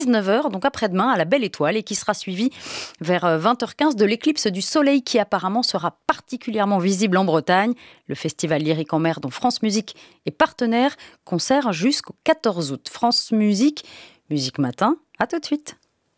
19h, donc après-demain, à la Belle Étoile, et qui sera suivi vers 20h15 de l'éclipse du soleil qui apparemment sera particulièrement visible en Bretagne. Le festival lyrique en mer dont France Musique est partenaire, concert jusqu'au 14 août. France Musique, Musique Matin, à tout de suite.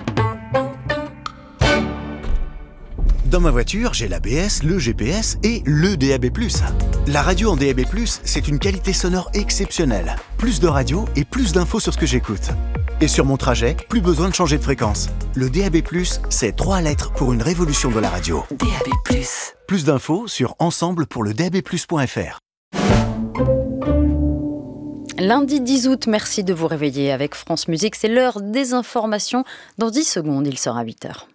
Dans ma voiture, j'ai l'ABS, le GPS et le DAB+. La radio en DAB+, c'est une qualité sonore exceptionnelle. Plus de radio et plus d'infos sur ce que j'écoute. Et sur mon trajet, plus besoin de changer de fréquence. Le DAB+, c'est 3 lettres pour une révolution de la radio. DAB+. Plus d'infos sur ensemble-pour-le-DAB+.fr. Lundi 10 août, merci de vous réveiller avec France Musique. C'est l'heure des informations. Dans 10 secondes, il sera 8h.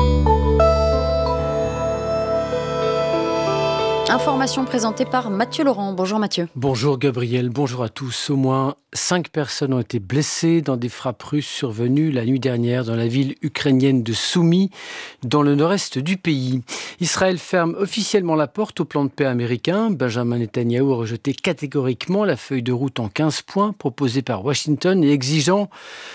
Information présentée par Mathieu Laurent. Bonjour Mathieu. Bonjour Gabriel, bonjour à tous. Au moins 5 personnes ont été blessées dans des frappes russes survenues la nuit dernière dans la ville ukrainienne de Soumy, dans le nord-est du pays. Israël ferme officiellement la porte au plan de paix américain. Benjamin Netanyahou a rejeté catégoriquement la feuille de route en 15 points proposée par Washington et exigeant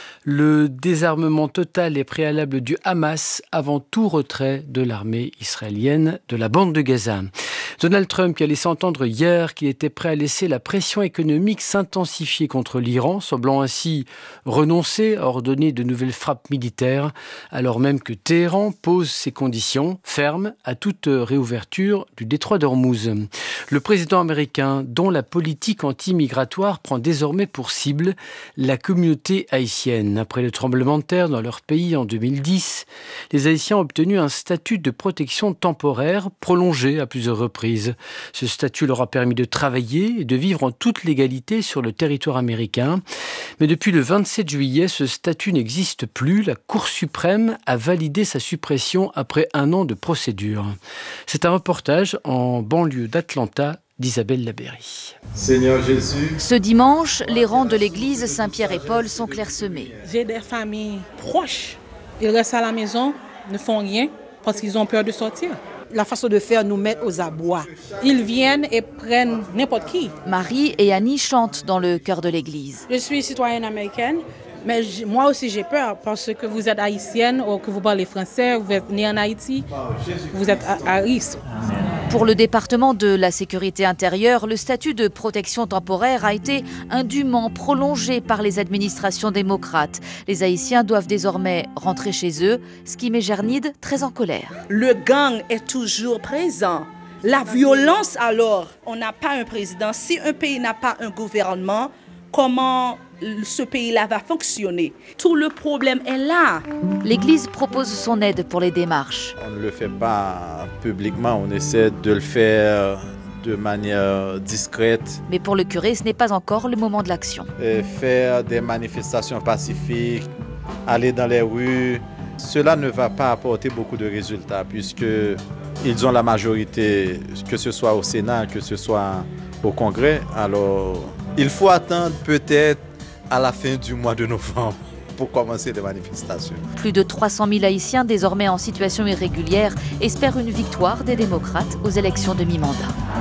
le désarmement total et préalable du Hamas avant tout retrait de l'armée israélienne de la bande de Gaza. Donald Trump qui a laissé entendre hier qu'il était prêt à laisser la pression économique s'intensifier contre l'Iran, semblant ainsi renoncer à ordonner de nouvelles frappes militaires, alors même que Téhéran pose ses conditions fermes à toute réouverture du détroit d'Ormuz. Le président américain, dont la politique anti-migratoire prend désormais pour cible la communauté haïtienne. Après le tremblement de terre dans leur pays en 2010, les Haïtiens ont obtenu un statut de protection temporaire prolongé à plusieurs reprises. Ce statut leur a permis de travailler et de vivre en toute légalité sur le territoire américain. Mais depuis le 27 juillet, ce statut n'existe plus. La Cour suprême a validé sa suppression après 1 an de procédure. C'est un reportage en banlieue d'Atlanta d'Isabelle Labéry. Seigneur Jésus. Ce dimanche, les rangs de l'église Saint-Pierre et Paul sont clairsemés. J'ai des familles proches. Ils restent à la maison, ne font rien parce qu'ils ont peur de sortir. La façon de faire nous met aux abois. Ils viennent et prennent n'importe qui. Marie et Annie chantent dans le chœur de l'église. Je suis citoyenne américaine, mais moi aussi j'ai peur parce que vous êtes haïtienne ou que vous parlez français, vous êtes née en Haïti, vous êtes à risque. Pour le département de la sécurité intérieure, le statut de protection temporaire a été indûment prolongé par les administrations démocrates. Les Haïtiens doivent désormais rentrer chez eux, ce qui met Gernide très en colère. Le gang est toujours présent. La violence alors, on n'a pas un président. Si un pays n'a pas un gouvernement, comment ce pays-là va fonctionner? Tout le problème est là. L'Église propose son aide pour les démarches. On ne le fait pas publiquement, on essaie de le faire de manière discrète. Mais pour le curé, ce n'est pas encore le moment de l'action. Faire des manifestations pacifiques, aller dans les rues, cela ne va pas apporter beaucoup de résultats puisqu'ils ont la majorité, que ce soit au Sénat, que ce soit au Congrès. Alors, il faut attendre peut-être à la fin du mois de novembre pour commencer les manifestations. Plus de 300 000 Haïtiens désormais en situation irrégulière espèrent une victoire des démocrates aux élections de mi-mandat.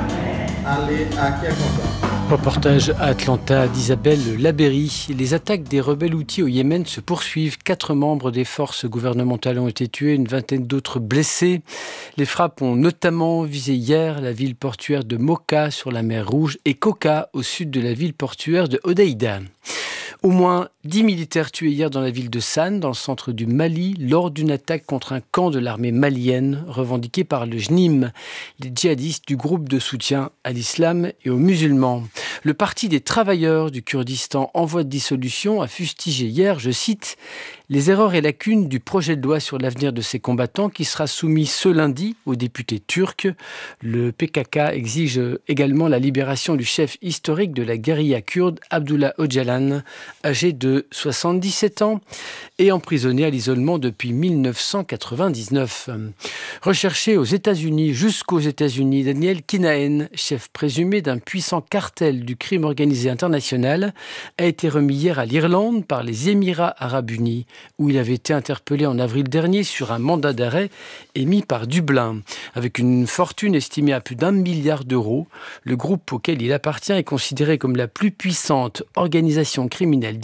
Allez, à quel moment? Reportage à Atlanta d'Isabelle Labéry. Les attaques des rebelles houthis au Yémen se poursuivent. 4 membres des forces gouvernementales ont été tués, une vingtaine d'autres blessés. Les frappes ont notamment visé hier la ville portuaire de Mocha sur la mer Rouge et Koka au sud de la ville portuaire de Hodeïda. Au moins 10 militaires tués hier dans la ville de Sanne, dans le centre du Mali, lors d'une attaque contre un camp de l'armée malienne revendiqué par le JNIM, les djihadistes du groupe de soutien à l'islam et aux musulmans. Le Parti des travailleurs du Kurdistan en voie de dissolution a fustigé hier, je cite, « les erreurs et lacunes du projet de loi sur l'avenir de ces combattants qui sera soumis ce lundi aux députés turcs. Le PKK exige également la libération du chef historique de la guérilla kurde, Abdullah Öcalan, âgé de 77 ans et emprisonné à l'isolement depuis 1999. Recherché aux États-Unis, jusqu'aux États-Unis, Daniel Kinaen, chef présumé d'un puissant cartel du crime organisé international, a été remis hier à l'Irlande par les Émirats arabes unis, où il avait été interpellé en avril dernier sur un mandat d'arrêt émis par Dublin. Avec une fortune estimée à plus d'1 milliard d'euros, le groupe auquel il appartient est considéré comme la plus puissante organisation criminelle d'Irlande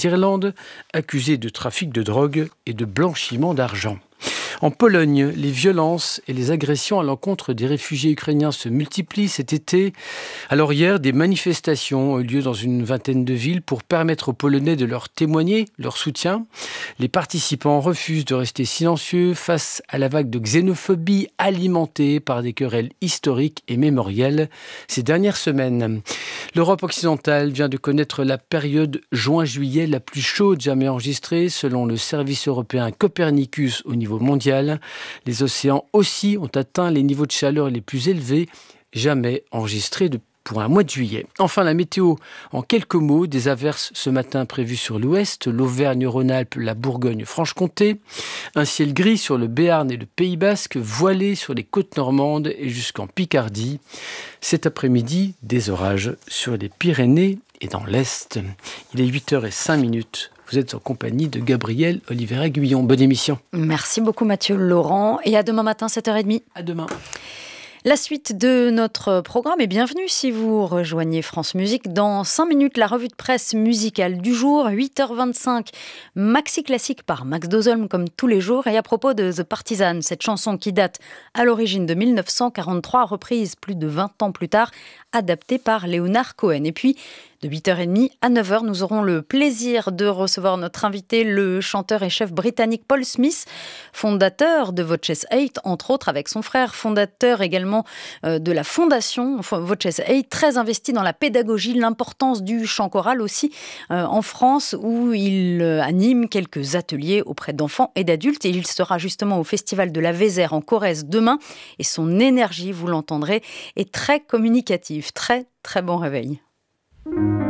Finlande, accusés de trafic de drogue et de blanchiment d'argent. En Pologne, les violences et les agressions à l'encontre des réfugiés ukrainiens se multiplient cet été. Alors hier, des manifestations ont eu lieu dans une vingtaine de villes pour permettre aux Polonais de leur témoigner leur soutien. Les participants refusent de rester silencieux face à la vague de xénophobie alimentée par des querelles historiques et mémorielles ces dernières semaines. L'Europe occidentale vient de connaître la période juin-juillet la plus chaude jamais enregistrée selon le service européen Copernicus au niveau mondial. Les océans aussi ont atteint les niveaux de chaleur les plus élevés jamais enregistrés pour un mois de juillet. Enfin, la météo, en quelques mots, des averses ce matin prévues sur l'ouest, l'Auvergne-Rhône-Alpes, la Bourgogne-Franche-Comté, un ciel gris sur le Béarn et le Pays Basque, voilé sur les côtes normandes et jusqu'en Picardie. Cet après-midi, des orages sur les Pyrénées et dans l'Est. Il est 8h05. Vous êtes en compagnie de Gabriel Oliveira-Guyon. Bonne émission. Merci beaucoup Mathieu Laurent et à demain matin 7h30. À demain. La suite de notre programme et bienvenue si vous rejoignez France Musique. Dans 5 minutes, la revue de presse musicale du jour, 8h25, Maxi Classique par Max Dozolm comme tous les jours. Et à propos de The Partisan, cette chanson qui date à l'origine de 1943, reprise plus de 20 ans plus tard, adaptée par Leonard Cohen. Et puis, de 8h30 à 9h, nous aurons le plaisir de recevoir notre invité, le chanteur et chef britannique Paul Smith, fondateur de Voices 8, entre autres avec son frère, fondateur également de la fondation Voices 8, très investi dans la pédagogie, l'importance du chant choral aussi en France, où il anime quelques ateliers auprès d'enfants et d'adultes. Et il sera justement au Festival de la Vézère en Corrèze demain. Et son énergie, vous l'entendrez, est très communicative. Très, très bon réveil.